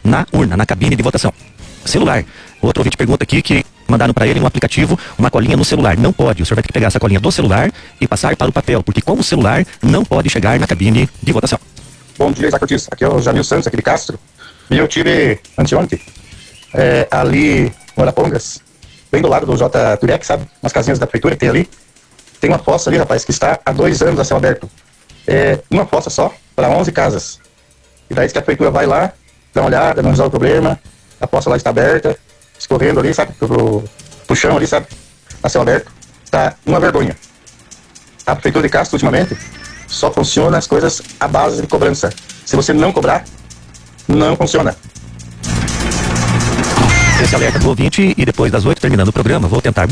na urna, na cabine de votação. Celular. Outro ouvinte pergunta aqui que mandaram para ele um aplicativo, uma colinha no celular. Não pode. O senhor vai ter que pegar essa colinha do celular e passar para o papel, porque com o celular não pode chegar na cabine de votação. Bom dia, Isaac Ortiz. Aqui é o Jamil Santos, aqui de Castro. E eu tive anteontem, ali no Arapongas, bem do lado do J. Turek, sabe? Umas casinhas da prefeitura que tem ali. Tem uma fossa ali, rapaz, que está há 2 anos a céu aberto. Uma fossa só, para 11 casas. E daí que a prefeitura vai lá, dá uma olhada, analisar o problema. A fossa lá está aberta, escorrendo ali, sabe? Pro chão ali, sabe? A céu aberto. Está uma vergonha. A prefeitura de Castro, ultimamente, só funciona as coisas à base de cobrança. Se você não cobrar, não funciona. Esse alerta do ouvinte, e depois das 8, terminando o programa, vou tentar